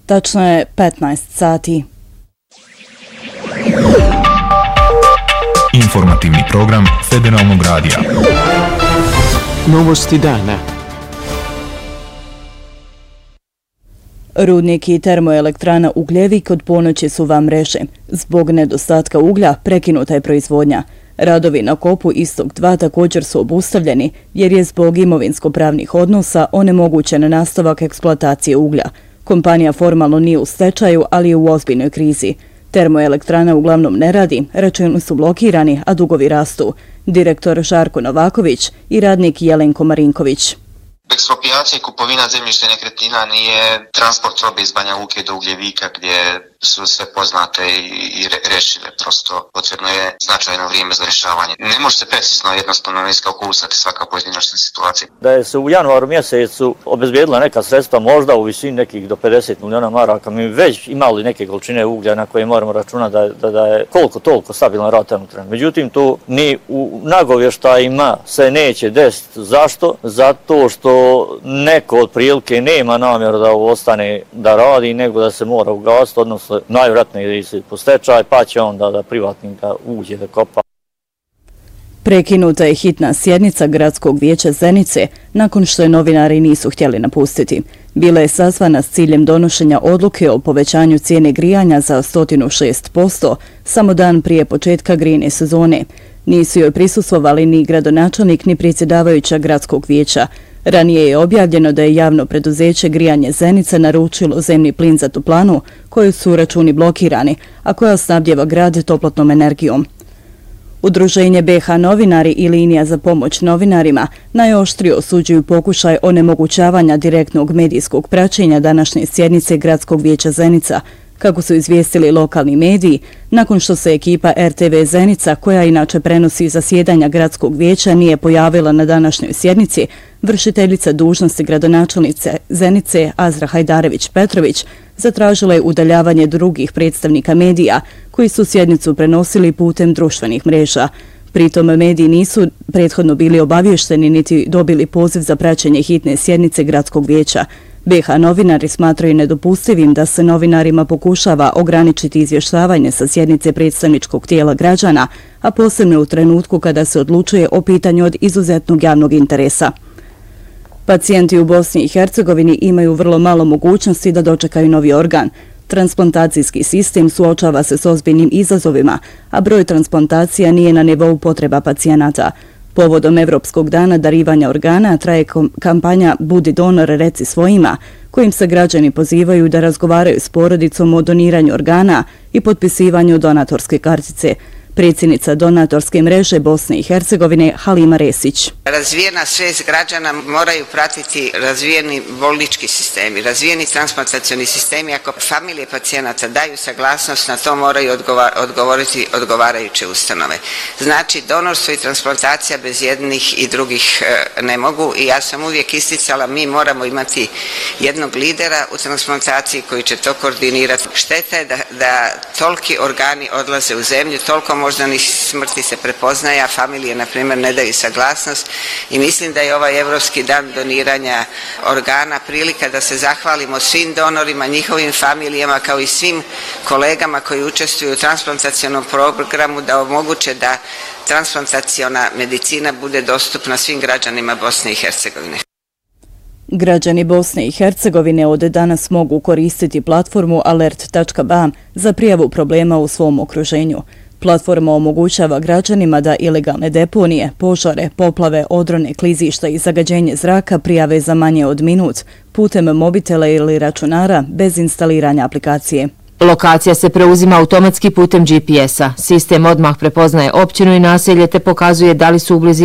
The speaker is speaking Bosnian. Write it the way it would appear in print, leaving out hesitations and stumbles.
Tačno je 15 sati. Informativni program Federalnog radija. Novosti dana. Rudnik i termoelektrana Ugljevik od ponoći su van mreže. Zbog nedostatka uglja prekinuta je proizvodnja. Radovi na kopu Istok 2 također su obustavljeni jer je zbog imovinsko-pravnih odnosa onemogućen nastavak eksploatacije uglja. Kompanija formalno nije u stečaju, ali je u ozbiljnoj krizi. Termoelektrana uglavnom ne radi, računi su blokirani, a dugovi rastu. Direktor Žarko Novaković i radnik Jelenko Marinković. Eksproprijacija i kupovina zemljišta nekretnina nije transport robe iz Banja Luke do Ugljevika gdje su sve poznate i rešile. Prosto potrebno je značajno vrijeme za rješavanje. Ne može se precizno jednostavno iskalkulisati svaka pojedinačna situacija. Da je se u januaru mjesecu obezbijedila neka sredstva možda u visini nekih do 50 miliona maraka, mi već imali neke količine uglja na koje moramo računati da je koliko toliko stabilan rad termoelektrane. Međutim, tu ni u nagovještajima se neće desiti. Zašto? Zato što neko od prilike nema namjeru da ostane da radi, nego da se mora ugasiti, odnosno najvjerojatnije da se po stečaj, pa će onda da privatnik da uđe da kopa. Prekinuta je hitna sjednica Gradskog vijeća Zenice nakon što je novinari nisu htjeli napustiti. Bila je sazvana s ciljem donošenja odluke o povećanju cijene grijanja za 106%, samo dan prije početka grijne sezone. Nisu joj prisustvovali ni gradonačelnik ni predsjedavajuća Gradskog vijeća. Ranije je objavljeno da je javno preduzeće Grijanje Zenica naručilo zemni plin za toplanu, koju su računi blokirani, a koja snabdjeva grad toplotnom energijom. Udruženje BH Novinari i Linija za pomoć novinarima najoštrije osuđuju pokušaj onemogućavanja direktnog medijskog praćenja današnje sjednice Gradskog vijeća Zenica, kako su izvijestili lokalni mediji, nakon što se ekipa RTV Zenica, koja inače prenosi zasjedanja Gradskog vijeća, nije pojavila na današnjoj sjednici, vršiteljica dužnosti gradonačelnice Zenice Azra Hajdarević-Petrović zatražila je udaljavanje drugih predstavnika medija koji su sjednicu prenosili putem društvenih mreža. Pritom mediji nisu prethodno bili obavješteni niti dobili poziv za praćenje hitne sjednice Gradskog vijeća. BH novinari smatraju nedopustivim da se novinarima pokušava ograničiti izvještavanje sa sjednice predstavničkog tijela građana, a posebno u trenutku kada se odlučuje o pitanju od izuzetnog javnog interesa. Pacijenti u Bosni i Hercegovini imaju vrlo malo mogućnosti da dočekaju novi organ. Transplantacijski sistem suočava se s ozbiljnim izazovima, a broj transplantacija nije na nivou potreba pacijenata. Povodom Evropskog dana darivanja organa traje kampanja Budi donor, reci svojima, kojim se građani pozivaju da razgovaraju s porodicom o doniranju organa i potpisivanju donatorske kartice. Predsjednica donatorske mreže Bosne i Hercegovine Halima Resić. Razvijena svijest građana moraju pratiti razvijeni bolnički sistemi, razvijeni transplantacioni sistemi. Ako familije pacijenata daju saglasnost, na to moraju odgovoriti odgovarajuće ustanove. Znači, donorstvo i transplantacija bez jednih i drugih ne mogu i ja sam uvijek isticala, mi moramo imati jednog lidera u transplantaciji koji će to koordinirati. Šteta je da toliki organi odlaze u zemlju, toliko moždanih smrti se prepoznaje, a familije, na primjer, ne daju saglasnost i mislim da je ovaj Evropski dan doniranja organa prilika da se zahvalimo svim donorima, njihovim familijama, kao i svim kolegama koji učestvuju u transplantacionom programu da omoguće da transplantaciona medicina bude dostupna svim građanima Bosne i Hercegovine. Građani Bosne i Hercegovine od danas mogu koristiti platformu alert.ba za prijavu problema u svom okruženju. Platforma omogućava građanima da ilegalne deponije, požare, poplave, odrone, klizišta i zagađenje zraka prijave za manje od minut putem mobitela ili računara bez instaliranja aplikacije. Lokacija se preuzima automatski putem GPS-a. Sistem odmah prepoznaje općinu i naselje te pokazuje da li su u blizini